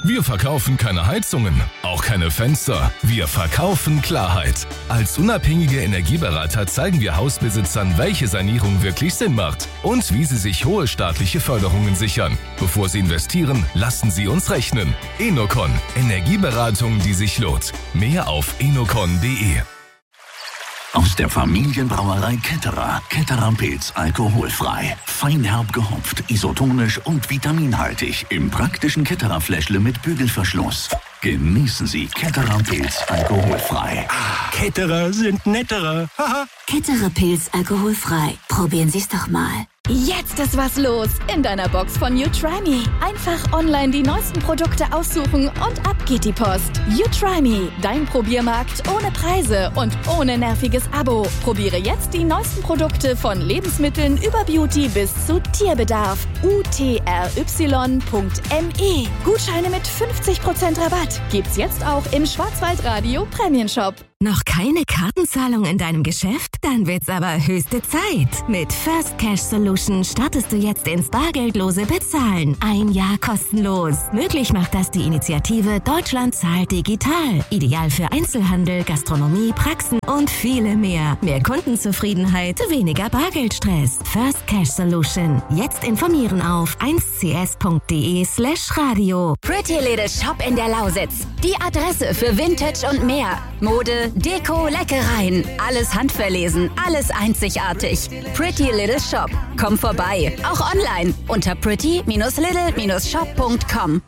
Wir verkaufen keine Heizungen, auch keine Fenster. Wir verkaufen Klarheit. Als unabhängige Energieberater zeigen wir Hausbesitzern, welche Sanierung wirklich Sinn macht und wie sie sich hohe staatliche Förderungen sichern. Bevor sie investieren, lassen Sie uns rechnen. Enocon, Energieberatung, die sich lohnt. Mehr auf enocon.de. Aus der Familienbrauerei Ketterer. Ketterer Pilz alkoholfrei. Feinherb gehopft, isotonisch und vitaminhaltig. Im praktischen Ketterer Fläschle mit Bügelverschluss. Genießen Sie Ketterer Pilz alkoholfrei. Ketterer sind netterer. Ketterer Pilz alkoholfrei. Probieren Sie's doch mal. Jetzt ist was los in deiner Box von You Try Me. Einfach online die neuesten Produkte aussuchen und ab geht die Post. You Try Me, dein Probiermarkt ohne Preise und ohne nerviges Abo. Probiere jetzt die neuesten Produkte von Lebensmitteln über Beauty bis zu Tierbedarf. utry.me. Gutscheine mit 50% Rabatt gibt's jetzt auch im Schwarzwaldradio Prämienshop. Noch keine Kartenzahlung in deinem Geschäft? Dann wird's aber höchste Zeit. Mit First Cash Solution startest du jetzt ins bargeldlose Bezahlen. 1 Jahr kostenlos. Möglich macht das die Initiative Deutschland zahlt digital. Ideal für Einzelhandel, Gastronomie, Praxen und viele mehr. Mehr Kundenzufriedenheit, weniger Bargeldstress. First Cash Solution. Jetzt informieren auf 1cs.de/radio. Pretty Little Shop in der Lausitz. Die Adresse für Vintage und mehr. Mode, Deko, Leckereien. Alles handverlesen, alles einzigartig. Pretty Little Shop. Komm vorbei. Auch online unter pretty-little-shop.com.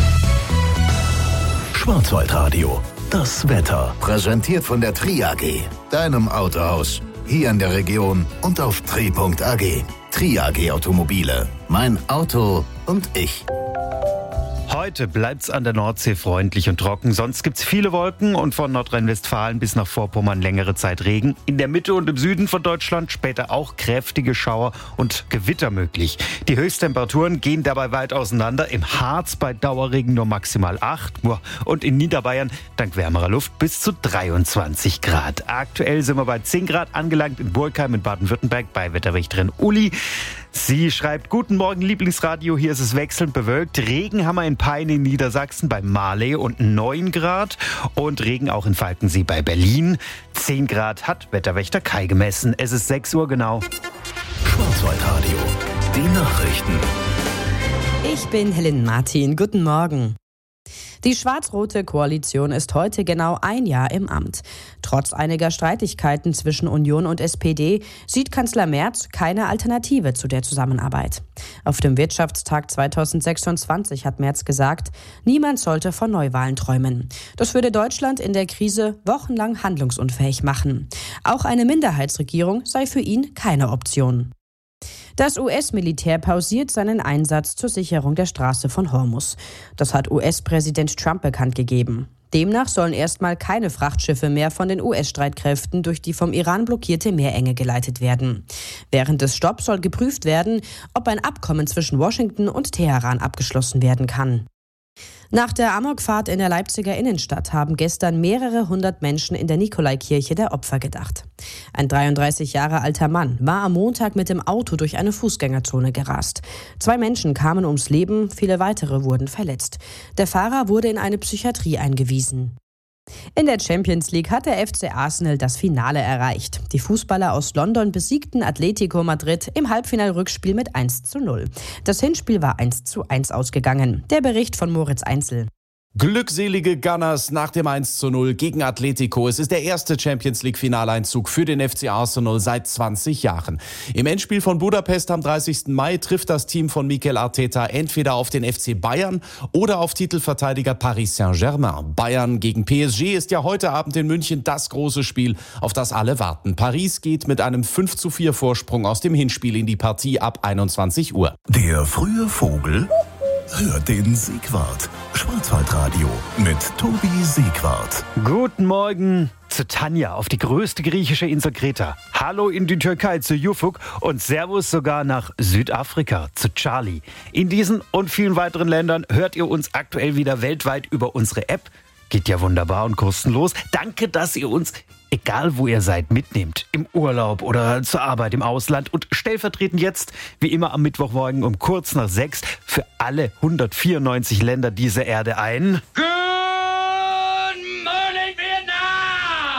Schwarzwaldradio. Das Wetter. Präsentiert von der Tri AG. Deinem Autohaus. Hier in der Region und auf tri.ag. Tri AG Automobile. Mein Auto und ich. Heute bleibt's an der Nordsee freundlich und trocken. Sonst gibt's viele Wolken und von Nordrhein-Westfalen bis nach Vorpommern längere Zeit Regen. In der Mitte und im Süden von Deutschland später auch kräftige Schauer und Gewitter möglich. Die Höchsttemperaturen gehen dabei weit auseinander. Im Harz bei Dauerregen nur maximal 8 und in Niederbayern dank wärmerer Luft bis zu 23 Grad. Aktuell sind wir bei 10 Grad angelangt in Burgheim in Baden-Württemberg bei Wetterrichterin Uli. Sie schreibt, guten Morgen Lieblingsradio, hier ist es wechselnd bewölkt. Regen haben wir in Peine in Niedersachsen bei Marley und 9 Grad und Regen auch in Falkensee bei Berlin. 10 Grad hat Wetterwächter Kai gemessen. Es ist 6 Uhr genau. Schwarzwaldradio, die Nachrichten. Ich bin Helen Martin, guten Morgen. Die schwarz-rote Koalition ist heute genau 1 Jahr im Amt. Trotz einiger Streitigkeiten zwischen Union und SPD sieht Kanzler Merz keine Alternative zu der Zusammenarbeit. Auf dem Wirtschaftstag 2026 hat Merz gesagt, niemand sollte von Neuwahlen träumen. Das würde Deutschland in der Krise wochenlang handlungsunfähig machen. Auch eine Minderheitsregierung sei für ihn keine Option. Das US-Militär pausiert seinen Einsatz zur Sicherung der Straße von Hormuz. Das hat US-Präsident Trump bekannt gegeben. Demnach sollen erstmal keine Frachtschiffe mehr von den US-Streitkräften durch die vom Iran blockierte Meerenge geleitet werden. Während des Stopps soll geprüft werden, ob ein Abkommen zwischen Washington und Teheran abgeschlossen werden kann. Nach der Amokfahrt in der Leipziger Innenstadt haben gestern mehrere hundert Menschen in der Nikolaikirche der Opfer gedacht. Ein 33 Jahre alter Mann war am Montag mit dem Auto durch eine Fußgängerzone gerast. 2 Menschen kamen ums Leben, viele weitere wurden verletzt. Der Fahrer wurde in eine Psychiatrie eingewiesen. In der Champions League hat der FC Arsenal das Finale erreicht. Die Fußballer aus London besiegten Atletico Madrid im Halbfinalrückspiel mit 1:0. Das Hinspiel war 1:1 ausgegangen. Der Bericht von Moritz Einzel. Glückselige Gunners nach dem 1:0 gegen Atletico. Es ist der erste Champions-League-Finaleinzug für den FC Arsenal seit 20 Jahren. Im Endspiel von Budapest am 30. Mai trifft das Team von Mikel Arteta entweder auf den FC Bayern oder auf Titelverteidiger Paris Saint-Germain. Bayern gegen PSG ist ja heute Abend in München das große Spiel, auf das alle warten. Paris geht mit einem 5:4 Vorsprung aus dem Hinspiel in die Partie ab 21 Uhr. Der frühe Vogel hört den Siegwart. Schwarzwaldradio mit Tobi Siegwart. Guten Morgen zu Tanja auf die größte griechische Insel Kreta. Hallo in die Türkei zu Yufuk und Servus sogar nach Südafrika zu Charlie. In diesen und vielen weiteren Ländern hört ihr uns aktuell wieder weltweit über unsere App. Geht ja wunderbar und kostenlos. Danke, dass ihr uns, egal wo ihr seid, mitnehmt. Im Urlaub oder zur Arbeit im Ausland. Und stellvertretend jetzt, wie immer am Mittwochmorgen um kurz nach 6, für alle 194 Länder dieser Erde ein...